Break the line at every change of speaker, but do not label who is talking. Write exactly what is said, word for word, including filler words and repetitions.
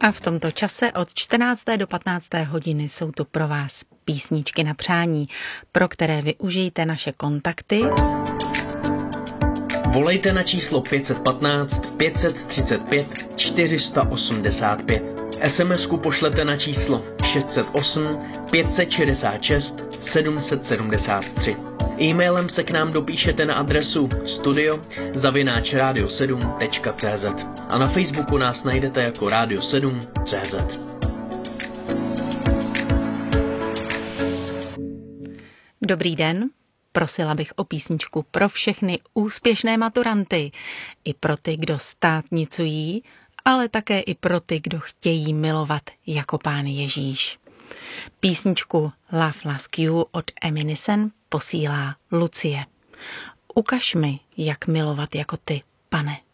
A v tomto čase od čtrnácté do patnácté hodiny jsou tu pro vás písničky na přání, pro které využijte naše kontakty.
Volejte na číslo pět jedna pět, pět tři pět, čtyři osm pět. es em esku pošlete na číslo šest set osm, pět set šedesát šest, sedm set sedmdesát tři. E-mailem se k nám dopíšete na adresu studio zavináč radio sedm tečka cé zet a na Facebooku nás najdete jako Radio sedm tečka cé zet.
Dobrý den, prosila bych o písničku pro všechny úspěšné maturanty, i pro ty, kdo státnicují, ale také i pro ty, kdo chtějí milovat jako Pán Ježíš. Písničku Love Lask You od Eminisen posílá Lucie. Ukaž mi, jak milovat jako ty, Pane.